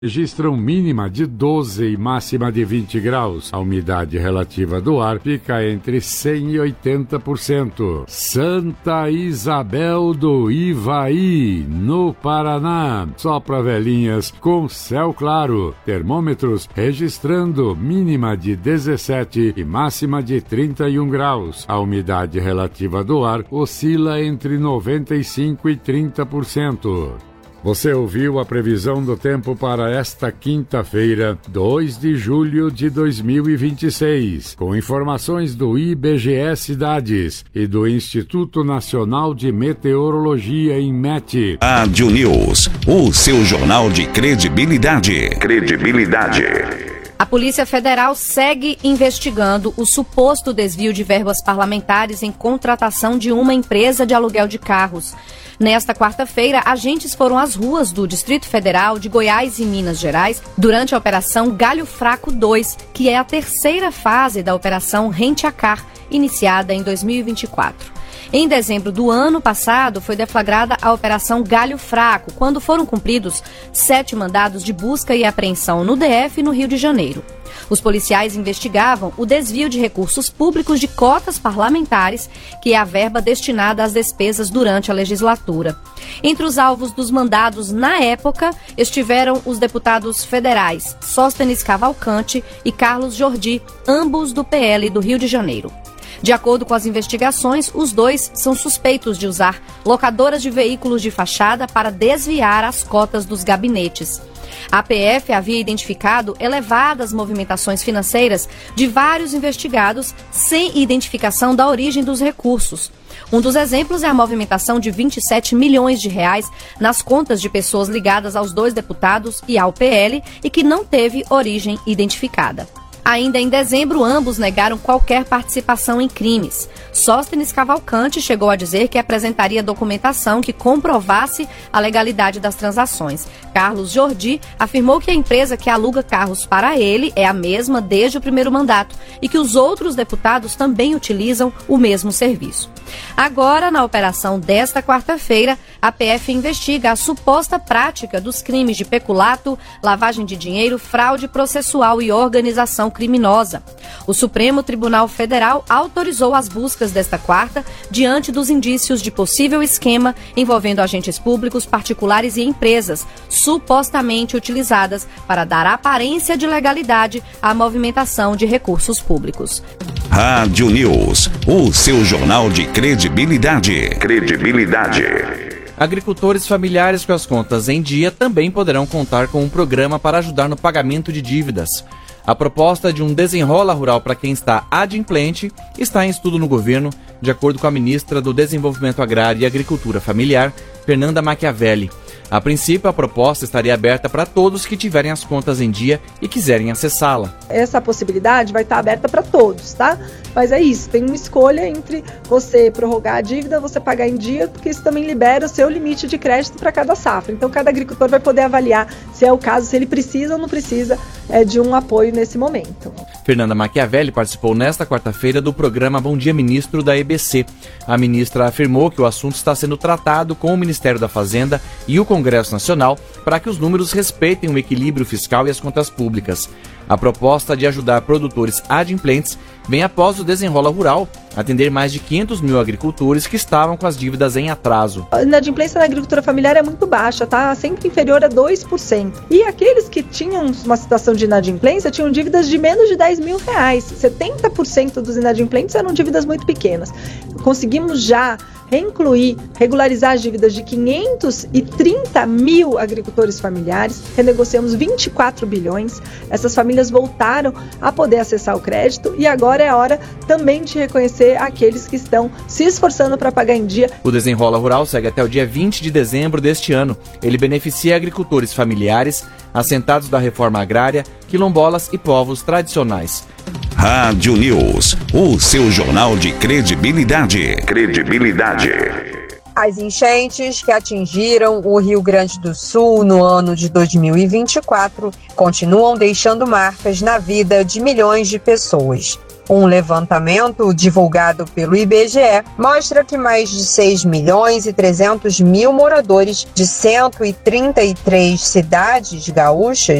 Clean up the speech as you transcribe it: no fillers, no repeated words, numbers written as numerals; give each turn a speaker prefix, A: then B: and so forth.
A: registram mínima de 12 e máxima de 20 graus. A umidade relativa do ar fica entre 100% e 80%. Santa Isabel do Ivaí, no Paraná. Só para velhinhas com céu claro. Termômetros registrando mínima de 17 e máxima de 31 graus. A umidade relativa do ar oscila entre 95% e 30%. Você ouviu a previsão do tempo para esta quinta-feira, 2 de julho de 2026, com informações do IBGE Cidades e do Instituto Nacional de Meteorologia, INMET.
B: Rádio News, o seu jornal de credibilidade.
C: A Polícia Federal segue investigando o suposto desvio de verbas parlamentares em contratação de uma empresa de aluguel de carros. Nesta quarta-feira, agentes foram às ruas do Distrito Federal, de Goiás e Minas Gerais durante a Operação Galho Fraco 2, que é a terceira fase da Operação Rente a Car, iniciada em 2024. Em dezembro do ano passado, foi deflagrada a Operação Galho Fraco, quando foram cumpridos 7 mandados de busca e apreensão no DF e no Rio de Janeiro. Os policiais investigavam o desvio de recursos públicos de cotas parlamentares, que é a verba destinada às despesas durante a legislatura. Entre os alvos dos mandados na época estiveram os deputados federais Sóstenes Cavalcante e Carlos Jordi, ambos do PL do Rio de Janeiro. De acordo com as investigações, os dois são suspeitos de usar locadoras de veículos de fachada para desviar as cotas dos gabinetes. A PF havia identificado elevadas movimentações financeiras de vários investigados sem identificação da origem dos recursos. Um dos exemplos é a movimentação de 27 milhões de reais nas contas de pessoas ligadas aos 2 deputados e ao PL e que não teve origem identificada. Ainda em dezembro, ambos negaram qualquer participação em crimes. Sóstenes Cavalcante chegou a dizer que apresentaria documentação que comprovasse a legalidade das transações. Carlos Jordi afirmou que a empresa que aluga carros para ele é a mesma desde o primeiro mandato e que os outros deputados também utilizam o mesmo serviço. Agora, na operação desta quarta-feira, a PF investiga a suposta prática dos crimes de peculato, lavagem de dinheiro, fraude processual e organização criminosa. O Supremo Tribunal Federal autorizou as buscas desta quarta diante dos indícios de possível esquema envolvendo agentes públicos, particulares e empresas, supostamente utilizadas para dar aparência de legalidade à movimentação de recursos públicos.
B: Rádio News, o seu jornal de credibilidade.
D: Agricultores familiares com as contas em dia também poderão contar com um programa para ajudar no pagamento de dívidas. A proposta de um desenrola rural para quem está adimplente está em estudo no governo, de acordo com a ministra do Desenvolvimento Agrário e Agricultura Familiar, Fernanda Machiavelli. A princípio, a proposta estaria aberta para todos que tiverem as contas em dia e quiserem acessá-la.
E: Essa possibilidade vai estar aberta para todos, tá? Mas é isso, tem uma escolha entre você prorrogar a dívida, você pagar em dia, porque isso também libera o seu limite de crédito para cada safra. Então, cada agricultor vai poder avaliar se é o caso, se ele precisa ou não precisa de um apoio nesse momento.
D: Fernanda Machiavelli participou nesta quarta-feira do programa Bom Dia Ministro da EBC. A ministra afirmou que o assunto está sendo tratado com o Ministério da Fazenda e o Congresso Nacional para que os números respeitem o equilíbrio fiscal e as contas públicas. A proposta de ajudar produtores adimplentes vem após o Desenrola Rural atender mais de 500 mil agricultores que estavam com as dívidas em atraso.
E: A inadimplência na agricultura familiar é muito baixa, tá? Sempre inferior a 2%. E aqueles que tinham uma situação de inadimplência tinham dívidas de menos de 10 mil reais. 70% dos inadimplentes eram dívidas muito pequenas. Conseguimos já regularizar as dívidas de 530 mil agricultores familiares, renegociamos 24 bilhões, essas famílias voltaram a poder acessar o crédito e agora é a hora também de reconhecer aqueles que estão se esforçando para pagar em dia.
D: O Desenrola Rural segue até o dia 20 de dezembro deste ano. Ele beneficia agricultores familiares, assentados da reforma agrária, quilombolas e povos tradicionais.
B: Rádio News, o seu jornal de credibilidade.
F: As enchentes que atingiram o Rio Grande do Sul no ano de 2024 continuam deixando marcas na vida de milhões de pessoas. Um levantamento divulgado pelo IBGE mostra que mais de 6.300.000 moradores de 133 cidades gaúchas